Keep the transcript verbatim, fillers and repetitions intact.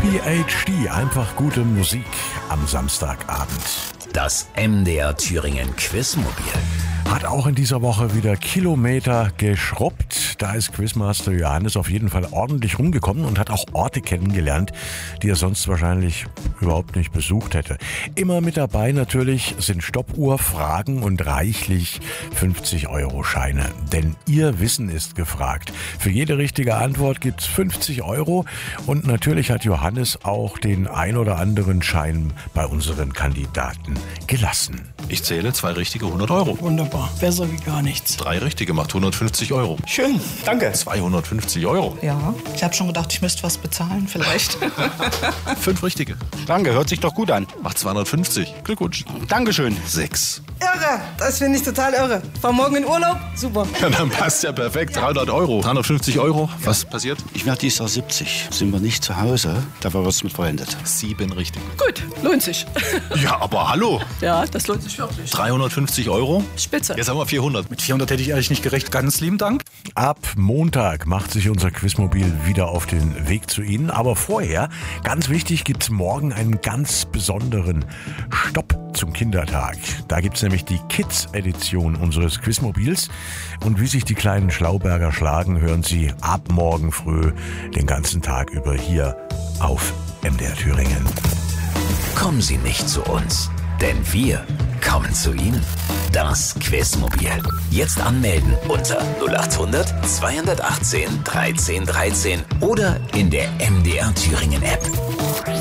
P H D, einfach gute Musik am Samstagabend. Das M D R Thüringen Quizmobil hat auch in dieser Woche wieder Kilometer geschrubbt. Da ist Quizmaster Johannes auf jeden Fall ordentlich rumgekommen und hat auch Orte kennengelernt, die er sonst wahrscheinlich überhaupt nicht besucht hätte. Immer mit dabei natürlich sind Stoppuhr-Fragen und reichlich fünfzig-Euro-Scheine. Denn Ihr Wissen ist gefragt. Für jede richtige Antwort gibt's fünfzig Euro und natürlich hat Johannes auch den ein oder anderen Schein bei unseren Kandidaten gelassen. Ich zähle zwei richtige hundert Euro. Wunderbar. Besser wie gar nichts. Drei richtige macht hundertfünfzig Euro. Schön, danke. zweihundertfünfzig Euro. Ja, ich habe schon gedacht, ich müsste was bezahlen vielleicht. Fünf richtige. Danke, hört sich doch gut an. Macht zweihundertfünfzig. Glückwunsch. Dankeschön. Sechs. Irre, das finde ich total irre. Fahr morgen in Urlaub, super. Ja, dann passt ja perfekt. dreihundert Euro. dreihundertfünfzig Euro. Was passiert? Ich werde dieses Jahr siebzig. Sind wir nicht zu Hause, dafür wird es mit verwendet. Sieben richtige. Gut, lohnt sich. Ja, aber hallo. Ja, das lohnt sich wirklich. dreihundertfünfzig Euro. Spitze. Jetzt haben wir vierhundert. Mit vierhundert hätte ich ehrlich nicht gerechnet. Ganz lieben Dank. Ab Montag macht sich unser Quizmobil wieder auf den Weg zu Ihnen. Aber vorher, ganz wichtig, gibt's morgen einen ganz besonderen Stopp zum Kindertag. Da gibt's nämlich die Kids-Edition unseres Quizmobils. Und wie sich die kleinen Schlauberger schlagen, hören Sie ab morgen früh den ganzen Tag über hier auf M D R Thüringen. Kommen Sie nicht zu uns, denn wir kommen zu Ihnen. Das Quizmobil. Jetzt anmelden unter null acht hundert zweihundertachtzehn dreizehn dreizehn oder in der M D R Thüringen App.